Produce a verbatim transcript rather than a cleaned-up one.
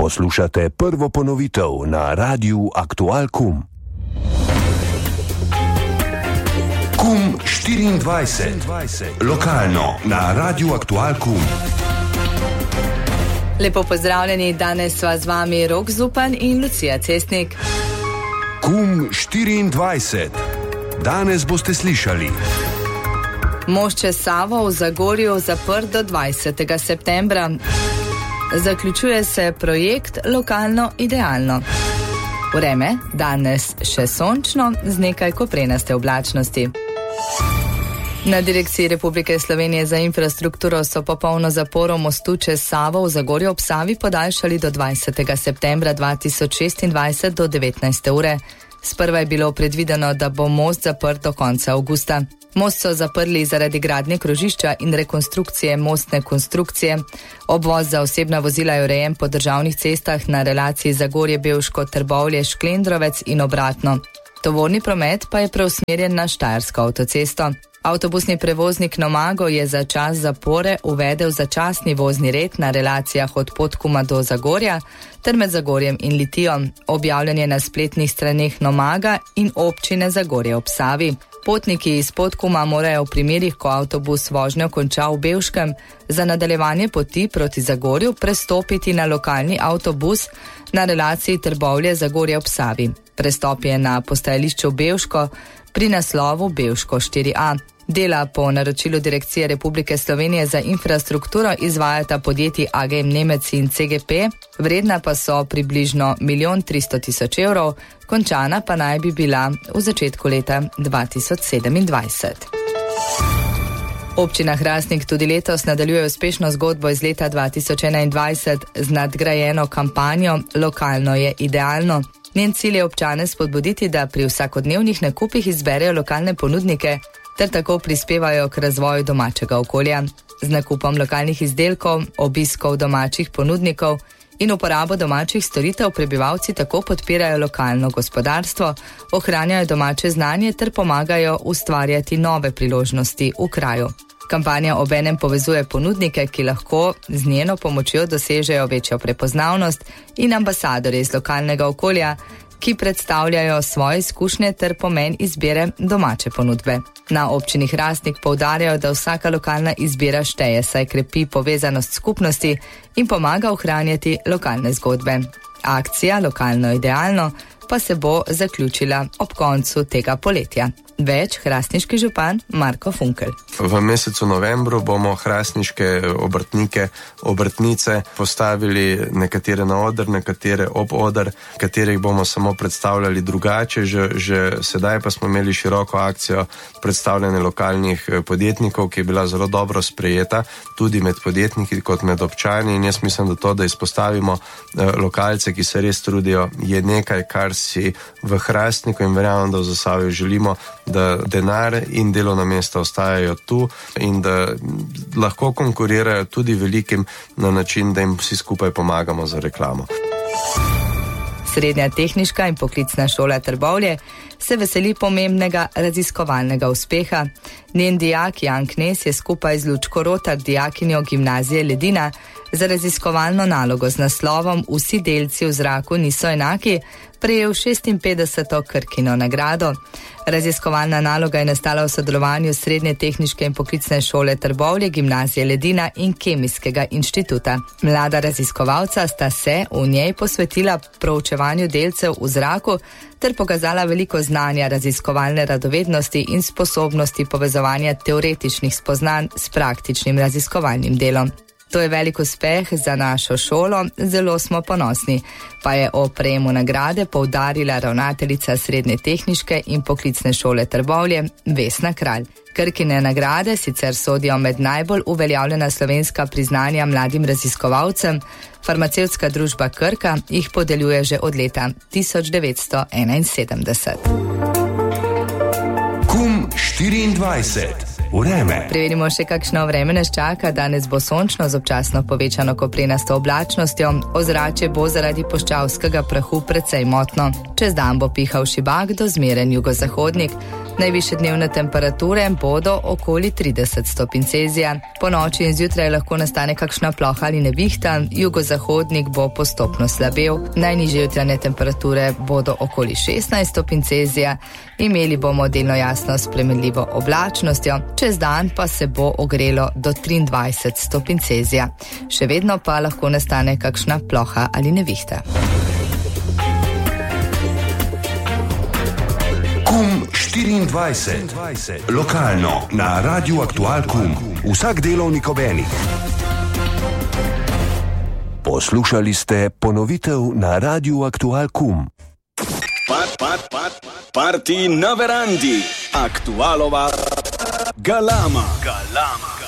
Poslušate prvo ponovitev na Radiu Aktual Kum. Kum štiriindvajset. Lokalno na Radiu Aktual Kum. Lepo pozdravljeni, danes sva z vami Rok Zupan in Lucija Cestnik. Kum štiriindvajset. Danes boste slišali: most čez Savo v Zagorju zaprt do dvajsetega septembra. Zaključuje se projekt Lokalno idealno. Vreme, danes še sončno z nekaj koprenaste oblačnosti. Na Direkciji Republike Slovenije za infrastrukturo so popolno zaporo mostu čez Savo v Zagorju ob Savi podaljšali do dvajsetega septembra dva tisoč šestindvajset do devetnajste ure. Sprva je bilo predvideno, da bo most zaprt do konca avgusta. Most so zaprli zaradi gradnje krožišča in rekonstrukcije mostne konstrukcije. Obvoz za osebna vozila je urejen po državnih cestah na relaciji Zagorje-Bevško-Trbovlje-Šklendrovec in obratno. Tovorni promet pa je preusmerjen na Štajersko avtocesto. Avtobusni prevoznik Nomago je za čas zapore uvedel začasni vozni red na relacijah od Podkuma do Zagorja ter med Zagorjem in Litijo. Objavljen je na spletnih straneh Nomaga in občine Zagorje ob Savi. Potniki iz Podkuma morajo v primerih, ko avtobus vožnjo konča v Bevškem, za nadaljevanje poti proti Zagorju prestopiti na lokalni avtobus na relaciji Trbovlje-Zagorje ob Savi. Prestop je na postajališču Bevško pri naslovu Bevško štiri a. Dela po naročilu Direkcije Republike Slovenije za infrastrukturo izvajata podjetji A G M Nemec in C G P, vredna pa so približno milijon tristo tisoč evrov, končana pa naj bi bila v začetku leta dva tisoč sedemindvajset. Občina Hrastnik tudi letos nadaljuje uspešno zgodbo iz leta dva tisoč enaindvajset z nadgrajeno kampanjo Lokalno je idealno. Njen cilj je občane spodbuditi, da pri vsakodnevnih nakupih izberejo lokalne ponudnike ter tako prispevajo k razvoju domačega okolja. Z nakupom lokalnih izdelkov, obiskov domačih ponudnikov in uporabo domačih storitev prebivalci tako podpirajo lokalno gospodarstvo, ohranjajo domače znanje ter pomagajo ustvarjati nove priložnosti v kraju. Kampanja obenem povezuje ponudnike, ki lahko z njeno pomočjo dosežejo večjo prepoznavnost, in ambasadorje iz lokalnega okolja, ki predstavljajo svoje izkušnje ter pomen izbire domače ponudbe. Na občini Hrastnik poudarjajo, da vsaka lokalna izbira šteje, saj krepi povezanost skupnosti in pomaga ohranjati lokalne zgodbe. Akcija Lokalno idealno pa se bo zaključila ob koncu tega poletja. Več hrastniški župan Marko Funkel. V mesecu novembru bomo hrastniške obrtnike, obrtnice postavili nekatere na oder, nekatere ob oder, katerih bomo samo predstavljali drugače. Že, že sedaj pa smo imeli široko akcijo predstavljanja lokalnih podjetnikov, ki je bila zelo dobro sprejeta, tudi med podjetniki kot med občani, in jaz mislim, da to, da izpostavimo lokalce, ki se res trudijo, je nekaj, kar si v Hrastniku in verjamem, da v Zasavju želimo, da denar in delovna mesta ostajajo tu in da lahko konkurirajo tudi velikim na način, da jim vsi skupaj pomagamo za reklamo. Srednja tehniška in poklicna šola Trbovlje se veseli pomembnega raziskovalnega uspeha. Njen dijak Jan Knez je skupaj z Lučko Rotar, dijakinjo gimnazije Ledina, za raziskovalno nalogo z naslovom Vsi delci v zraku niso enaki prejel šestinpetdeseto Krkino nagrado. Raziskovalna naloga je nastala v sodelovanju Srednje tehniške in poklicne šole Trbovlje, gimnazije Ledina in Kemijskega inštituta. Mlada raziskovalca sta se v njej posvetila proučevanju delcev v zraku ter pokazala veliko znanja, raziskovalne radovednosti in sposobnosti povezovanja teoretičnih spoznanj s praktičnim raziskovalnim delom. To je velik uspeh za našo šolo, zelo smo ponosni, pa je o prejemu nagrade poudarila ravnateljica Srednje tehniške in poklicne šole Trbovlje Vesna Kralj. Krkine nagrade sicer sodijo med najbolj uveljavljena slovenska priznanja mladim raziskovalcem. Farmacevtska družba Krka jih podeljuje že od leta tisoč devetsto enainsedemdeset. Kum štiriindvajset. Vreme. Preverimo še, kakšno vreme nas čaka. Danes bo sončno z občasno povečano koprenasto oblačnostjo. Ozračje bo zaradi puščavskega prahu precej motno. Čez dan bo pihal šibak do zmeren jugozahodnik. Najvišje dnevne temperature bodo okoli trideset stopinj Celzija. Po noči in zjutraj lahko nastane kakšna ploha ali nevihta, jugozahodnik bo postopno slabel. Najnižje jutranje temperature bodo okoli šestnajst stopinj Celzija. Imeli bomo delno jasno s spremenljivo oblačnostjo, čez dan pa se bo ogrelo do triindvajset stopinj Celzija. Še vedno pa lahko nastane kakšna ploha ali nevihta. Kum štiriindvajset. Lokalno na Radiu Aktual Kum. Vsak delovnik ob enih. Poslušali ste ponovitev na Radiu Aktual Kum. Pat, pat, pat, party na verandi. Aktualova galama. Galama.